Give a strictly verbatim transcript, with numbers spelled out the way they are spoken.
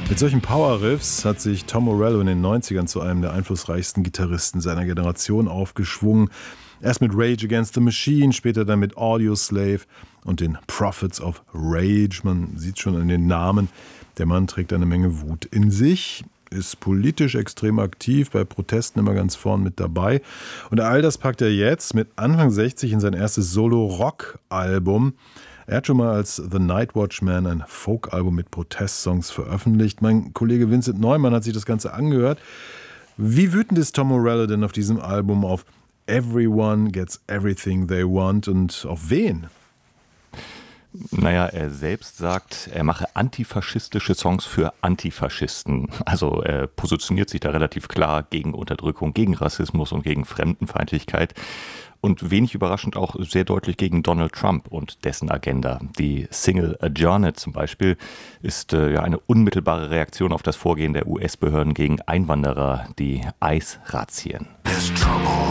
Mit solchen Power-Riffs hat sich Tom Morello in den neunzigern zu einem der einflussreichsten Gitarristen seiner Generation aufgeschwungen. Erst mit Rage Against the Machine, später dann mit Audioslave und den Prophets of Rage. Man sieht schon an den Namen, der Mann trägt eine Menge Wut in sich, ist politisch extrem aktiv, bei Protesten immer ganz vorn mit dabei. Und all das packt er jetzt mit Anfang sechzig in sein erstes Solo-Rock-Album. Er hat schon mal als The Night Watchman ein Folk-Album mit Protestsongs veröffentlicht. Mein Kollege Vincent Neumann hat sich das Ganze angehört. Wie wütend ist Tom Morello denn auf diesem Album auf Everyone Gets Everything They Want und auf wen? Naja, er selbst sagt, er mache antifaschistische Songs für Antifaschisten. Also er positioniert sich da relativ klar gegen Unterdrückung, gegen Rassismus und gegen Fremdenfeindlichkeit. Und wenig überraschend auch sehr deutlich gegen Donald Trump und dessen Agenda. Die Single Adjourned zum Beispiel ist äh, ja eine unmittelbare Reaktion auf das Vorgehen der U S-Behörden gegen Einwanderer, die ICE-Razzien.